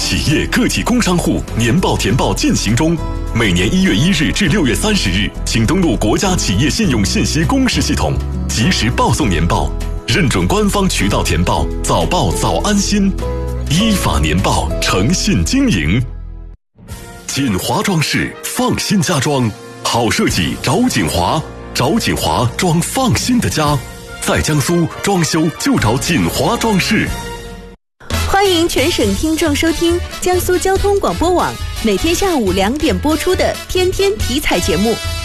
企业个体工商户年报填报进行中，每年1月1日至6月30日，请登录国家企业信用信息公示系统，及时报送年报，认准官方渠道填报，早报早安心，依法年报，诚信经营。锦华装饰，放心家装，好设计找锦华，找锦华装放心的家，在江苏装修就找锦华装饰。 欢迎全省听众收听江苏交通广播网每天下午2点播出的天天体彩节目。